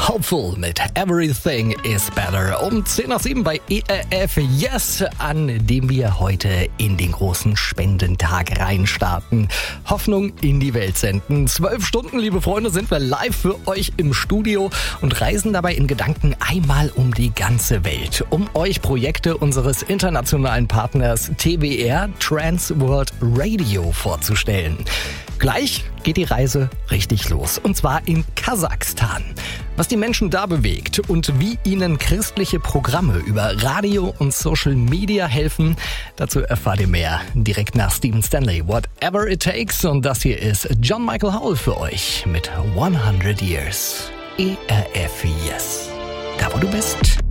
Hopeful mit Everything is Better. Um 6:10 bei ERF Yes, an dem wir heute in den großen Spendentag reinstarten. Hoffnung in die Welt senden. 12 Stunden, liebe Freunde, sind wir live für euch im Studio und reisen dabei in Gedanken einmal um die ganze Welt, um euch Projekte unseres internationalen Partners TWR Trans World Radio vorzustellen. Gleich geht die Reise richtig los, und zwar in Kasachstan. Was die Menschen da bewegt und wie ihnen christliche Programme über Radio und Social Media helfen, dazu erfahrt ihr mehr direkt nach Stephen Stanley, Whatever It Takes. Und das hier ist John Michael Howell für euch mit 100 Years. ERF Yes. Da wo du bist.